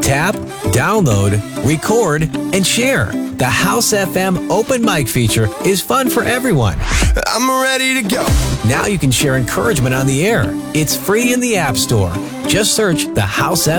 Tap, download, record, and share. The House FM open mic feature is fun for everyone. I'm ready to go. Now you can share encouragement on the air. It's free in the App Store. Just search the House FM.